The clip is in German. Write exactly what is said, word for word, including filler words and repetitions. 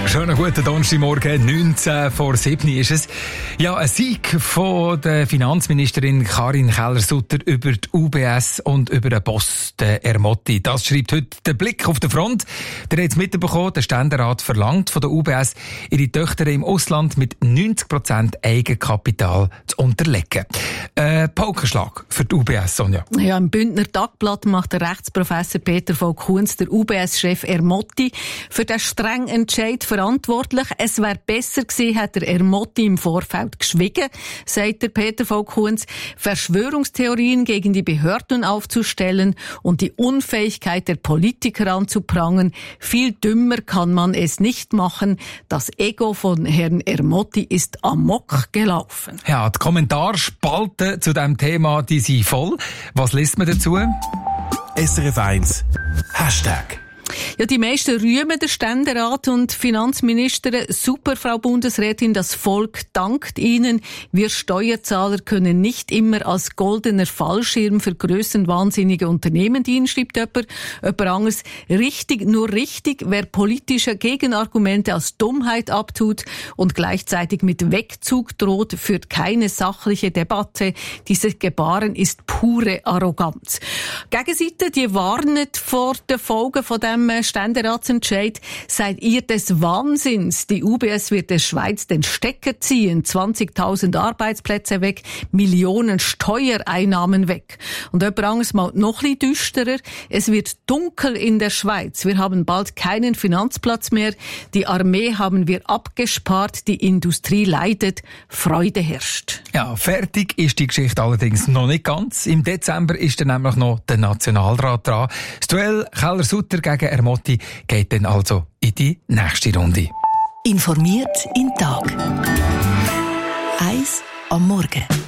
Schönen guten Donnerstagmorgen, neunzehn vor sieben ist es. Ja, ein Sieg von der Finanzministerin Karin Keller-Sutter über die U B S und über den Boss, den Ermotti. Das schreibt heute der Blick auf die Front. Der hat es mitbekommen, der Ständerat verlangt von der U B S, ihre Töchter im Ausland mit neunzig Prozent Eigenkapital zu unterlegen. Äh, Paukenschlag für die U B S, Sonja. Ja, im Bündner Tagblatt macht der Rechtsprofessor Peter Vogt-Kuhns, der U B S-Chef Ermotti, für den strengen Entscheid verantwortlich. Es wäre besser gewesen, hätte der Ermotti im Vorfeld geschwiegen, sagt der Peter Vogt-Kuhns. Verschwörungstheorien gegen die Behörden aufzustellen und die Unfähigkeit der Politiker anzuprangern. Viel dümmer kann man es nicht machen. Das Ego von Herrn Ermotti ist amok gelaufen. Ja, die Kommentarspalten zu diesem Thema, die sind voll. Was liest man dazu? S R F eins Hashtag. Ja, die meisten rühmen den Ständerat und Finanzministerin. Super, Frau Bundesrätin, das Volk dankt Ihnen. Wir Steuerzahler können nicht immer als goldener Fallschirm für grössenwahnsinnige Unternehmen dienen, schreibt jemand. Jemand anderes. Richtig, nur richtig, wer politische Gegenargumente als Dummheit abtut und gleichzeitig mit Wegzug droht, führt keine sachliche Debatte. Dieses Gebaren ist pure Arroganz. Gegenseite, die warnet vor den Folgen von dem Ständeratsentscheid. Seid ihr des Wahnsinns? Die U B S wird der Schweiz den Stecker ziehen. zwanzigtausend Arbeitsplätze weg, Millionen Steuereinnahmen weg. Und jemand anderes mal noch ein bisschen düsterer. Es wird dunkel in der Schweiz. Wir haben bald keinen Finanzplatz mehr. Die Armee haben wir abgespart. Die Industrie leidet. Freude herrscht. Ja, fertig ist die Geschichte allerdings noch nicht ganz. Im Dezember ist dann nämlich noch der Nationalrat dran. Das Duell Keller-Sutter gegen Ermotti geht dann also in die nächste Runde. Informiert in Tag. Eins am Morgen.